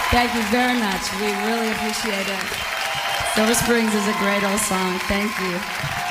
Thank you very much. We really appreciate it. Silver Springs is a great old song. Thank you.